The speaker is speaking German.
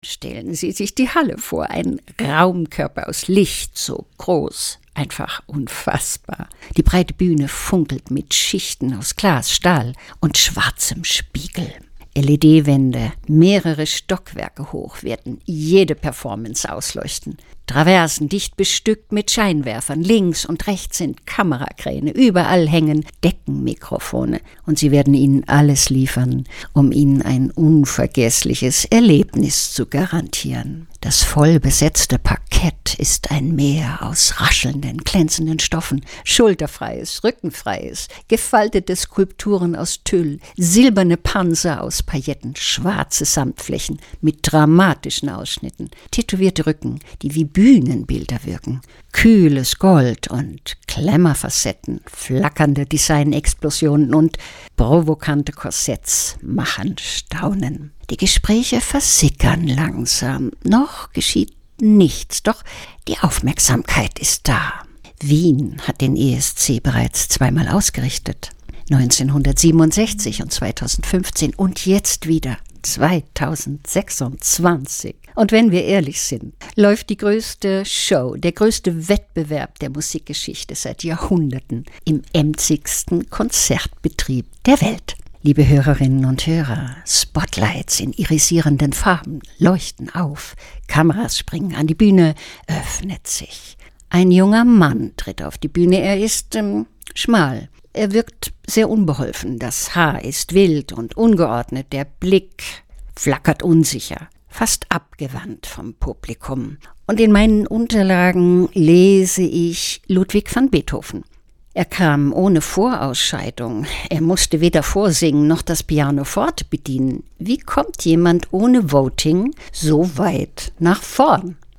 Stellen Sie sich die Halle vor, ein Raumkörper aus Licht, so groß, einfach unfassbar. Die breite Bühne funkelt mit Schichten aus Glas, Stahl und schwarzem Spiegel. LED-Wände, mehrere Stockwerke hoch, werden jede Performance ausleuchten. Traversen dicht bestückt mit Scheinwerfern, links und rechts sind Kamerakräne, überall hängen Deckenmikrofone und sie werden Ihnen alles liefern, um Ihnen ein unvergessliches Erlebnis zu garantieren. Das voll besetzte Parkett ist ein Meer aus raschelnden, glänzenden Stoffen, schulterfreies, rückenfreies, gefaltete Skulpturen aus Tüll, silberne Panzer aus Pailletten, schwarze Samtflächen mit dramatischen Ausschnitten, tätowierte Rücken, die wie Bühnenbilder wirken, kühles Gold und Klemmerfacetten, flackernde Designexplosionen und provokante Korsetts machen staunen. Die Gespräche versickern langsam. Noch geschieht nichts, doch die Aufmerksamkeit ist da. Wien hat den ESC bereits zweimal ausgerichtet. 1967 und 2015 und jetzt wieder 2026. Und wenn wir ehrlich sind, läuft die größte Show, der größte Wettbewerb der Musikgeschichte seit Jahrhunderten im emzigsten Konzertbetrieb der Welt. Liebe Hörerinnen und Hörer, Spotlights in irisierenden Farben leuchten auf, Kameras springen an die Bühne, öffnet sich. Ein junger Mann tritt auf die Bühne, er ist schmal. Er wirkt sehr unbeholfen, das Haar ist wild und ungeordnet, der Blick flackert unsicher, fast abgewandt vom Publikum. Und in meinen Unterlagen lese ich Ludwig van Beethoven. Er kam ohne Vorausscheidung. Er musste weder vorsingen noch das Pianoforte bedienen. Wie kommt jemand ohne Voting so weit nach vorn?